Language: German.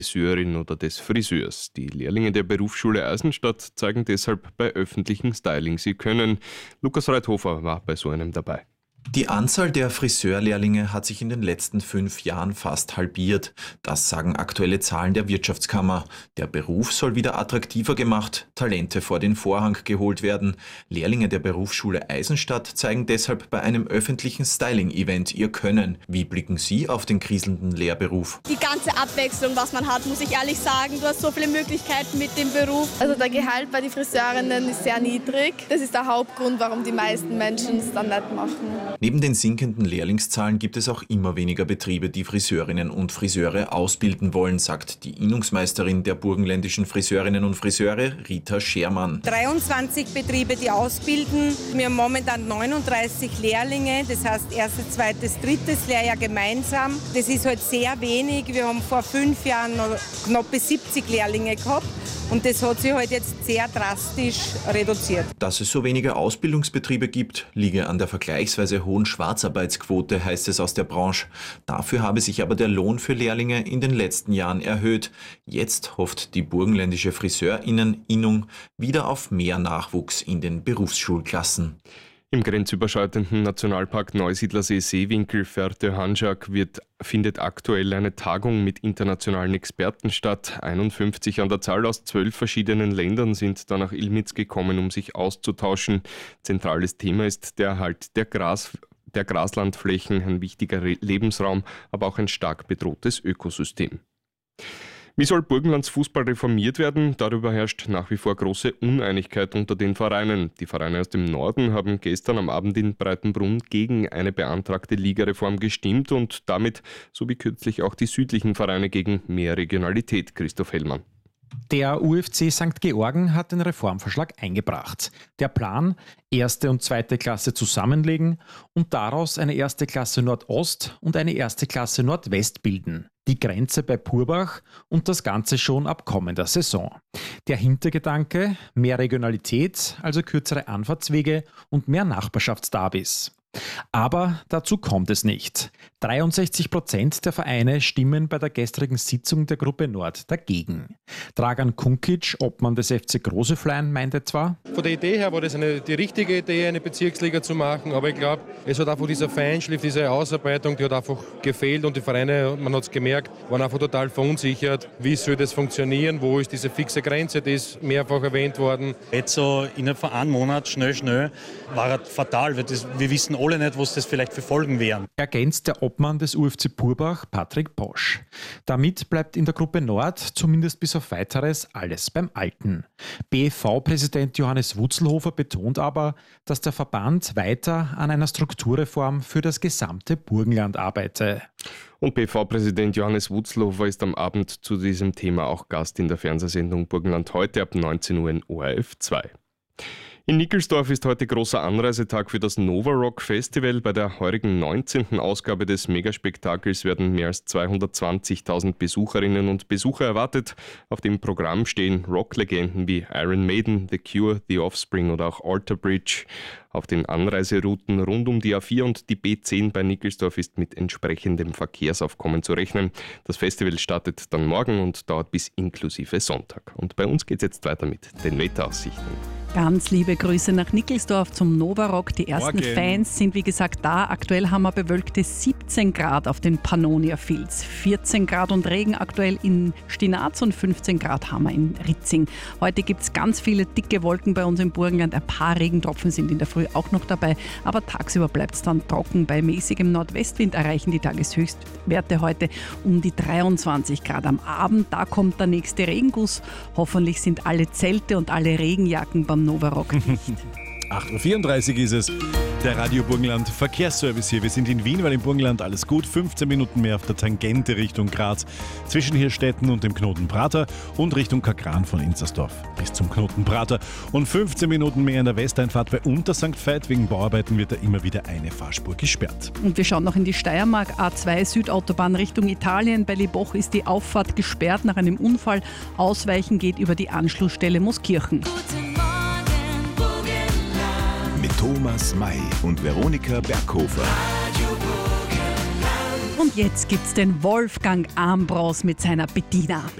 Friseurin oder des Friseurs. Die Lehrlinge der Berufsschule Eisenstadt zeigen deshalb bei öffentlichen Styling, sie können. Lukas Reithofer war bei so einem dabei. Die Anzahl der Friseurlehrlinge hat sich in den letzten 5 Jahren fast halbiert. Das sagen aktuelle Zahlen der Wirtschaftskammer. Der Beruf soll wieder attraktiver gemacht, Talente vor den Vorhang geholt werden. Lehrlinge der Berufsschule Eisenstadt zeigen deshalb bei einem öffentlichen Styling-Event ihr Können. Wie blicken Sie auf den kriselnden Lehrberuf? Die ganze Abwechslung, was man hat, muss ich ehrlich sagen. Du hast so viele Möglichkeiten mit dem Beruf. Also der Gehalt bei den Friseurinnen ist sehr niedrig. Das ist der Hauptgrund, warum die meisten Menschen es dann nicht machen. Neben den sinkenden Lehrlingszahlen gibt es auch immer weniger Betriebe, die Friseurinnen und Friseure ausbilden wollen, sagt die Innungsmeisterin der burgenländischen Friseurinnen und Friseure, Rita Schermann. 23 Betriebe, die ausbilden. Wir haben momentan 39 Lehrlinge, das heißt erstes, zweites, drittes Lehrjahr gemeinsam. Das ist halt sehr wenig. Wir haben vor 5 Jahren noch knapp 70 Lehrlinge gehabt. Und das hat sich halt jetzt sehr drastisch reduziert. Dass es so wenige Ausbildungsbetriebe gibt, liege an der vergleichsweise hohen Schwarzarbeitsquote, heißt es aus der Branche. Dafür habe sich aber der Lohn für Lehrlinge in den letzten Jahren erhöht. Jetzt hofft die burgenländische Friseurinnen-Innung wieder auf mehr Nachwuchs in den Berufsschulklassen. Im grenzüberschreitenden Nationalpark Neusiedlersee-Seewinkel Förde-Handschak findet aktuell eine Tagung mit internationalen Experten statt. 51 an der Zahl aus 12 verschiedenen Ländern sind da nach Ilmitz gekommen, um sich auszutauschen. Zentrales Thema ist der Erhalt der Graslandflächen, ein wichtiger Lebensraum, aber auch ein stark bedrohtes Ökosystem. Wie soll Burgenlands Fußball reformiert werden? Darüber herrscht nach wie vor große Uneinigkeit unter den Vereinen. Die Vereine aus dem Norden haben gestern am Abend in Breitenbrunn gegen eine beantragte Ligareform gestimmt und damit, so wie kürzlich auch die südlichen Vereine, gegen mehr Regionalität. Christoph Hellmann. Der UFC St. Georgen hat den Reformvorschlag eingebracht. Der Plan, 1. und 2. Klasse zusammenlegen und daraus eine 1. Klasse Nordost und eine 1. Klasse Nordwest bilden. Die Grenze bei Purbach und das Ganze schon ab kommender Saison. Der Hintergedanke, mehr Regionalität, also kürzere Anfahrtswege und mehr Nachbarschaftsderbys. Aber dazu kommt es nicht. 63% der Vereine stimmen bei der gestrigen Sitzung der Gruppe Nord dagegen. Dragan Kunkic, Obmann des FC Groseflein, meinte zwar: Von der Idee her war das die richtige Idee, eine Bezirksliga zu machen, aber ich glaube, es hat einfach dieser Feinschliff, diese Ausarbeitung, die hat einfach gefehlt und die Vereine, man hat es gemerkt, waren einfach total verunsichert. Wie soll das funktionieren? Wo ist diese fixe Grenze? Die ist mehrfach erwähnt worden. Jetzt so innerhalb von einem Monat, schnell, war es fatal, weil wir wissen alle nicht, was das vielleicht für Folgen wären. Ergänzt der Obmann des UFC Purbach, Patrick Posch. Damit bleibt in der Gruppe Nord, zumindest bis auf Weiteres, alles beim Alten. BFV-Präsident Johannes Wutzelhofer betont aber, dass der Verband weiter an einer Strukturreform für das gesamte Burgenland arbeite. Und BV-Präsident Johannes Wutzelhofer ist am Abend zu diesem Thema auch Gast in der Fernsehsendung Burgenland heute ab 19 Uhr in ORF 2. In Nickelsdorf ist heute großer Anreisetag für das Nova Rock Festival. Bei der heurigen 19. Ausgabe des Megaspektakels werden mehr als 220.000 Besucherinnen und Besucher erwartet. Auf dem Programm stehen Rocklegenden wie Iron Maiden, The Cure, The Offspring oder auch Alter Bridge. Auf den Anreiserouten rund um die A4 und die B10 bei Nickelsdorf ist mit entsprechendem Verkehrsaufkommen zu rechnen. Das Festival startet dann morgen und dauert bis inklusive Sonntag. Und bei uns geht es jetzt weiter mit den Wetteraussichten. Ganz liebe Grüße nach Nickelsdorf zum Nova Rock. Die ersten Fans sind wie gesagt da. Aktuell haben wir bewölkte 17 Grad auf den Pannonia Fields, 14 Grad und Regen aktuell in Stinaz und 15 Grad haben wir in Ritzing. Heute gibt es ganz viele dicke Wolken bei uns im Burgenland. Ein paar Regentropfen sind in der Früh auch noch dabei, aber tagsüber bleibt es dann trocken. Bei mäßigem Nordwestwind erreichen die Tageshöchstwerte heute um die 23 Grad. Am Abend, da kommt der nächste Regenguss. Hoffentlich sind alle Zelte und alle Regenjacken beim Nova Rock nicht. 8.34 Uhr ist es. Der Radio Burgenland Verkehrsservice hier. Wir sind in Wien, weil im Burgenland alles gut. 15 Minuten mehr auf der Tangente Richtung Graz. Zwischen Hirstetten und dem Knoten Prater und Richtung Kakran von Inzersdorf bis zum Knoten Prater. Und 15 Minuten mehr in der Westeinfahrt bei Unter St. Veit. Wegen Bauarbeiten wird da immer wieder eine Fahrspur gesperrt. Und wir schauen noch in die Steiermark. A2 Südautobahn Richtung Italien. Bei Liboch ist die Auffahrt gesperrt nach einem Unfall. Ausweichen geht über die Anschlussstelle Mooskirchen. Mit Thomas May und Veronika Berghofer. Und jetzt gibt's den Wolfgang Ambros mit seiner Bettina.